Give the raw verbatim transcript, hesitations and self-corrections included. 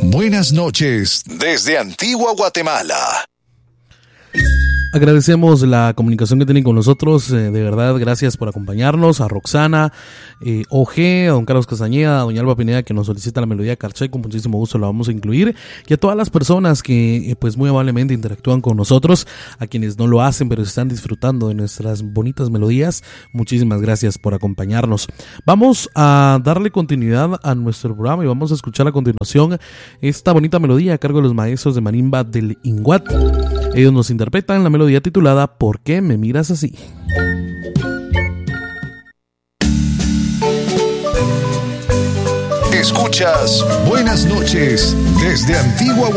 Buenas noches desde Antigua Guatemala. Agradecemos la comunicación que tienen con nosotros, eh, de verdad, gracias por acompañarnos, a Roxana, eh, O G, a don Carlos Castañeda, a doña Alba Pineda que nos solicita la melodía Carché, con muchísimo gusto la vamos a incluir, y a todas las personas que eh, pues muy amablemente interactúan con nosotros, a quienes no lo hacen pero están disfrutando de nuestras bonitas melodías, muchísimas gracias por acompañarnos. Vamos a darle continuidad a nuestro programa y vamos a escuchar a continuación esta bonita melodía a cargo de los maestros de marimba del Inguat. Ellos nos interpretan la melodía titulada ¿Por qué me miras así? Escuchas Buenas noches desde Antigua